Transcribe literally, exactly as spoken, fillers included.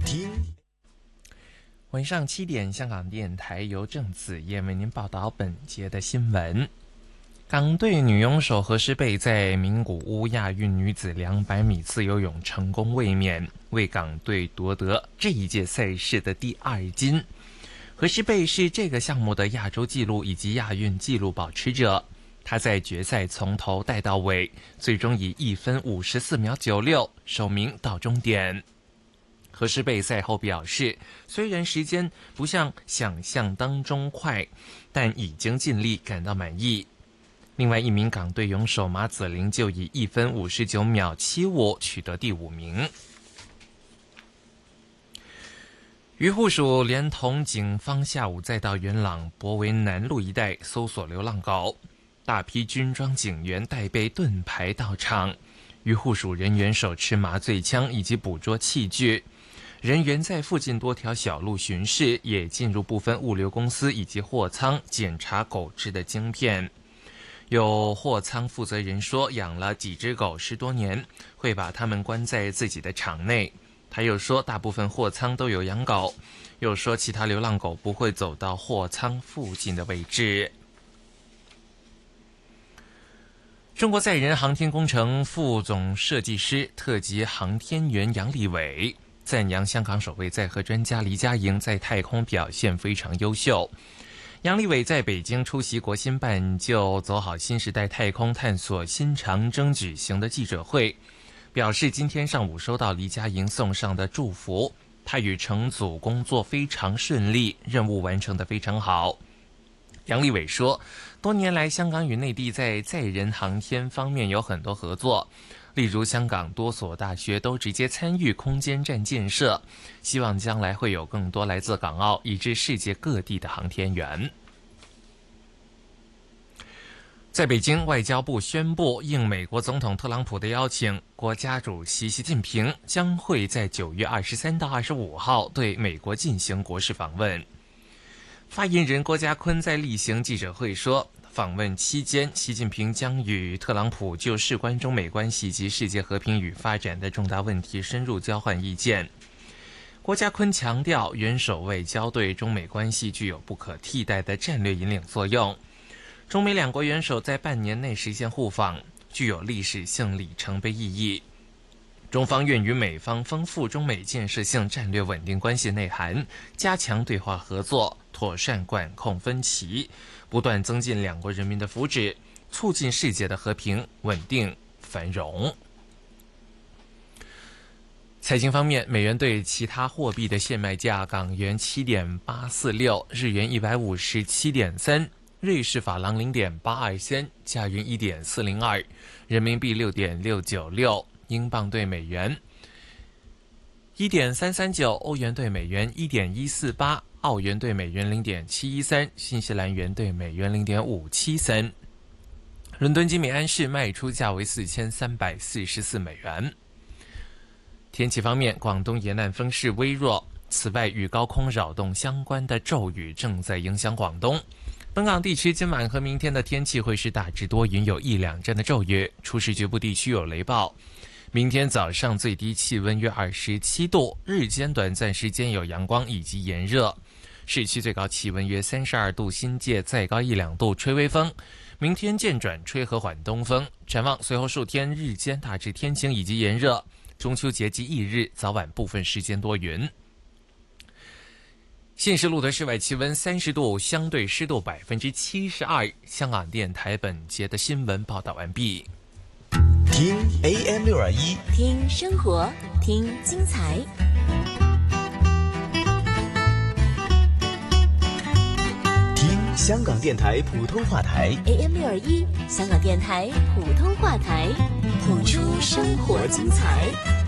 听。 晚上七点，香港电台由郑子燕为您报道本节的新闻。港队女泳手何诗蓓在名古屋亚运女子两百米自由泳成功卫冕，为港队夺得这一届赛事的第二金。何诗蓓是这个项目的亚洲纪录以及亚运纪录保持者，她在决赛从头带到尾，最终以一分五十四秒九六首名到终点。何诗蓓赛后表示，虽然时间不像想象当中快，但已经尽力，感到满意。另外一名港队泳手马子玲就以一分五十九秒七五取得第五名。渔护署连同警方下午再到元朗博围南路一带搜索流浪狗，大批军装警员带备盾牌到场，渔护署人员手持麻醉枪以及捕捉器具，人员在附近多条小路巡视，也进入部分物流公司以及货仓检查狗只的晶片。有货仓负责人说，养了几只狗十多年，会把它们关在自己的场内。他又说，大部分货仓都有养狗，又说其他流浪狗不会走到货仓附近的位置。中国载人航天工程副总设计师、特级航天员杨利伟赞扬香港首位载荷专家黎佳莹在太空表现非常优秀。杨利伟在北京出席国新办就走好新时代太空探索新长征举行的记者会，表示今天上午收到黎佳莹送上的祝福，他与乘组工作非常顺利，任务完成得非常好。杨利伟说，多年来香港与内地在载人航天方面有很多合作，例如香港多所大学都直接参与空间站建设，希望将来会有更多来自港澳以至世界各地的航天员。在北京，外交部宣布，应美国总统特朗普的邀请，国家主席习近平将会在九月二十三到二十五号对美国进行国事访问。发言人郭家坤在例行记者会说，访问期间，习近平将与特朗普就事关中美关系及世界和平与发展的重大问题深入交换意见。郭家坤强调，元首外交对中美关系具有不可替代的战略引领作用。中美两国元首在半年内实现互访，具有历史性里程碑意义。中方愿与美方丰富中美建设性战略稳定关系内涵，加强对话合作，妥善管控分歧，不断增进两国人民的福祉，促进世界的和平、稳定、繁荣。财经方面，美元对其他货币的现卖价：港元七点八四六，日元一百五十七点三，瑞士法郎零点八二三，加元一点四零二，人民币六点六九六。英镑对美元 一点三三九， 欧元对美元 一点一四八， 澳元对美元 零点七一三， 新西兰元对美元 零点五七三。伦敦金每安士卖出价为四千三百四十四美元。天气方面，广东沿岸风势微弱，此外与高空扰动相关的骤雨正在影响广东。本港地区今晚和明天的天气会是大致多云，有一两阵的骤雨，初时局部地区有雷暴。明天早上最低气温约二十七度，日间短暂时间有阳光以及炎热，市区最高气温约三十二度，新界再高一两度，吹微风。明天渐转吹和缓东风。展望随后数天日间大致天晴以及炎热，中秋节及翌日早晚部分时间多云。现时录的室外气温三十度，相对湿度百分之七十二。香港电台本节的新闻报道完毕。 听 A M 六二一， 听生活，听精彩。 听香港电台普通话台 A M 六二一，香港电台普通话台，谱出生活精彩。